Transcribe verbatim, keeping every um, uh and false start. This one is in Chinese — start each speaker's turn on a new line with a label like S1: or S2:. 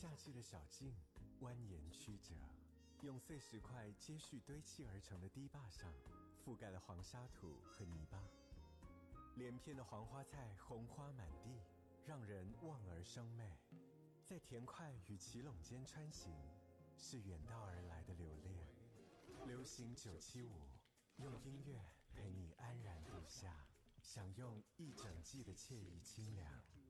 S1: 夏季的小径蜿蜒曲折，用碎石块接续堆砌而成的堤坝上，覆盖了黄沙土和泥巴。连片的黄花菜红花满地，让人望而生媚。在田块与奇垄间穿行，是远道而来的留恋。流行九七五，用音乐陪你安然度夏，享用一整季的惬意清凉。